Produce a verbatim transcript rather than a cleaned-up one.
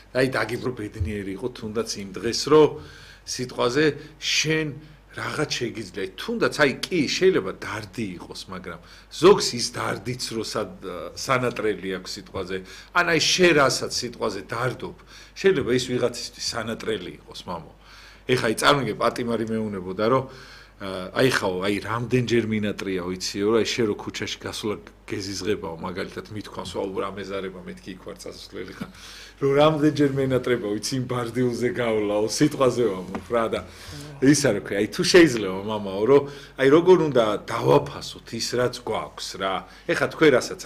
აი დაგიბრო ბედნიერი იყო თუნდაც იმ დღეს რომ სიტყვაზე შენ რაღაც შეგიძლია თუნდაც აი კი შეიძლება დარდი იყოს მაგრამ ზოგს ის დარდიც რო სანატრელი აქვს სიტყვაზე ან აი შენ რასაც სიტყვაზე დარდობ შეიძლება ის ვიღაცისთვის სანატრელი იყოს მამო ეხა აი წარმოგე პატიმარი მეუნებოდა რომ აი ხაო აი რამდენჯერ მინატრია ვიციო რა აი შენ რო ქუჩაში გასულა გეზიზღებაო მაგალითად მithქვამს ვაუ რა მეზარება მეთქი იქ ვარ წასვლელი ხარ რომ რამდენჯერ მენატრება ვიცი იმ ბარდიულზე გავლაო სიტყვაზე ვამბობ რა და ის არ ქვია აი თუ შეიძლება მამაო რომ აი როგორ უნდა დავაფასოთ ის რაც გვაქვს რა ეხა თქვენ რასაც